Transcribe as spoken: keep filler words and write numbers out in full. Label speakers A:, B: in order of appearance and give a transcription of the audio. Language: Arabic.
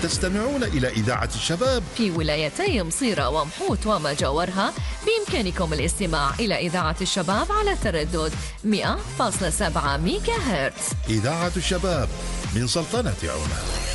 A: تستمعون إلى إذاعة الشباب
B: في ولايتي مصيرة ومحوت وما جاورها. بإمكانكم الاستماع إلى إذاعة الشباب على تردد مئة فاصلة سبعة ميجا هرتز.
A: إذاعة الشباب من سلطنة عمان.